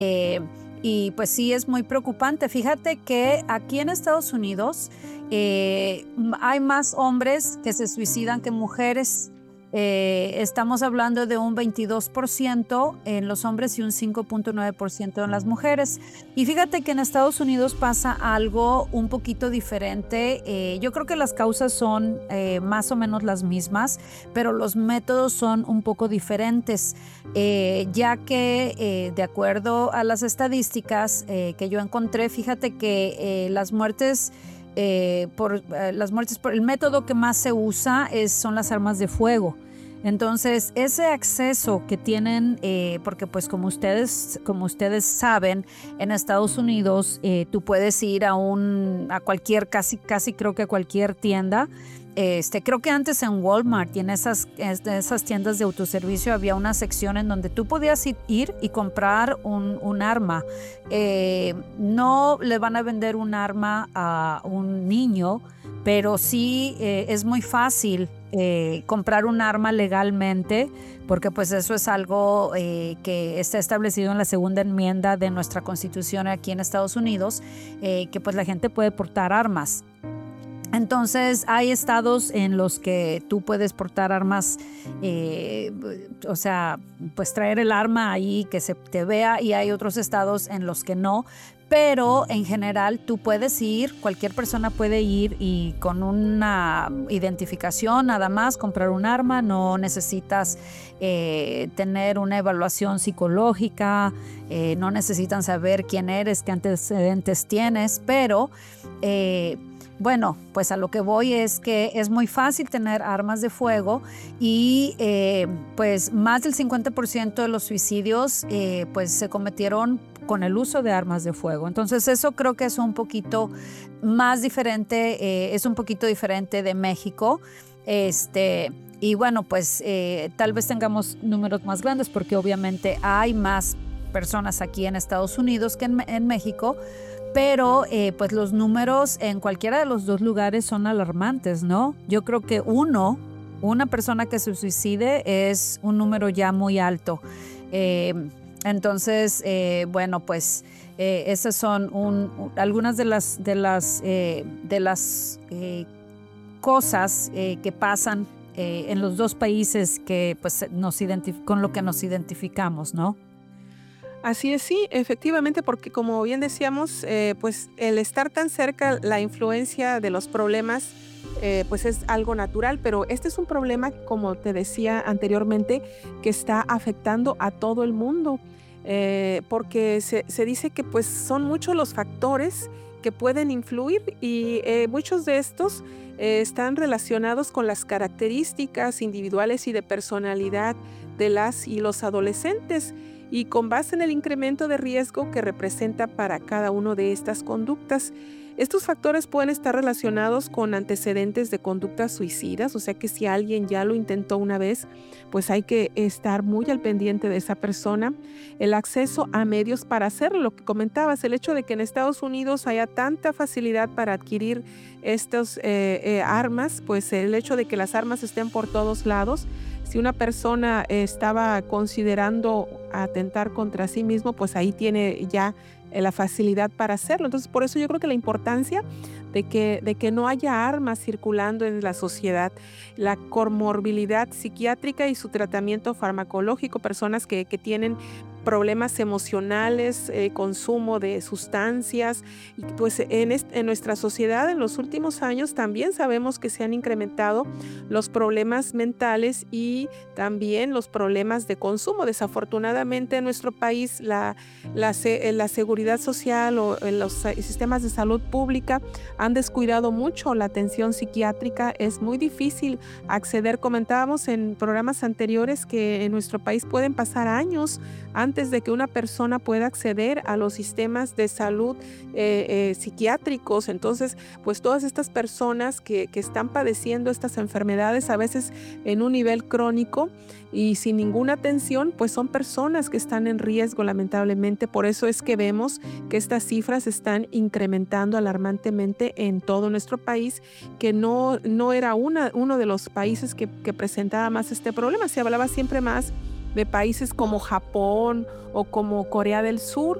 Y pues sí, es muy preocupante. Fíjate que aquí en Estados Unidos hay más hombres que se suicidan que mujeres. Estamos hablando de un 22% en los hombres y un 5.9% en las mujeres. Y fíjate que en Estados Unidos pasa algo un poquito diferente. Yo creo que las causas son más o menos las mismas, pero los métodos son un poco diferentes, ya que de acuerdo a las estadísticas que yo encontré, fíjate que las muertes por el método que más se usa son las armas de fuego. Entonces, ese acceso que tienen, porque pues como ustedes saben, en Estados Unidos tú puedes ir a cualquier, casi creo que a cualquier tienda. Creo que antes en Walmart y en esas tiendas de autoservicio había una sección en donde tú podías ir y comprar un arma. No le van a vender un arma a un niño, pero sí es muy fácil comprar un arma legalmente, porque pues eso es algo que está establecido en la segunda enmienda de nuestra Constitución aquí en Estados Unidos, que pues la gente puede portar armas. Entonces hay estados en los que tú puedes portar armas, eh, o sea, pues traer el arma ahí que se te vea, y hay otros estados en los que no, pero en general tú puedes ir, cualquier persona puede ir y con una identificación nada más comprar un arma. No necesitas tener una evaluación psicológica, no necesitan saber quién eres, qué antecedentes tienes, pero bueno, pues a lo que voy es que es muy fácil tener armas de fuego, y pues más del 50% de los suicidios pues se cometieron con el uso de armas de fuego. Entonces eso creo que es un poquito más diferente, es un poquito diferente de México. Y bueno, pues tal vez tengamos números más grandes porque obviamente hay más personas aquí en Estados Unidos que en México, pero pues los números en cualquiera de los dos lugares son alarmantes, ¿no? Yo creo que una persona que se suicide es un número ya muy alto. Eh, entonces, bueno, pues esas son algunas de las cosas que pasan en los dos países que pues con lo que nos identificamos, ¿no? Así es, sí, efectivamente, porque como bien decíamos, pues el estar tan cerca, la influencia de los problemas, pues es algo natural, pero este es un problema, como te decía anteriormente, que está afectando a todo el mundo, porque se dice que pues son muchos los factores que pueden influir y muchos de estos están relacionados con las características individuales y de personalidad de las y los adolescentes y con base en el incremento de riesgo que representa para cada una de estas conductas. Estos factores pueden estar relacionados con antecedentes de conductas suicidas, o sea que si alguien ya lo intentó una vez, pues hay que estar muy al pendiente de esa persona. El acceso a medios para hacerlo, lo que comentabas, el hecho de que en Estados Unidos haya tanta facilidad para adquirir estos armas, pues el hecho de que las armas estén por todos lados. Si una persona estaba considerando atentar contra sí mismo, pues ahí tiene ya la facilidad para hacerlo. Entonces, por eso yo creo que la importancia de que no haya armas circulando en la sociedad, la comorbilidad psiquiátrica y su tratamiento farmacológico, personas que tienen problemas emocionales, consumo de sustancias, y pues en nuestra sociedad en los últimos años también sabemos que se han incrementado los problemas mentales y también los problemas de consumo. Desafortunadamente en nuestro país la seguridad social o los sistemas de salud pública han descuidado mucho la atención psiquiátrica. Es muy difícil acceder. Comentábamos en programas anteriores que en nuestro país pueden pasar años antes de que una persona pueda acceder a los sistemas de salud psiquiátricos. Entonces, pues todas estas personas que están padeciendo estas enfermedades, a veces en un nivel crónico y sin ninguna atención, pues son personas que están en riesgo, lamentablemente. Por eso es que vemos que estas cifras están incrementando alarmantemente en todo nuestro país, que no era uno de los países que presentaba más este problema. Se hablaba siempre más de países como Japón o como Corea del Sur,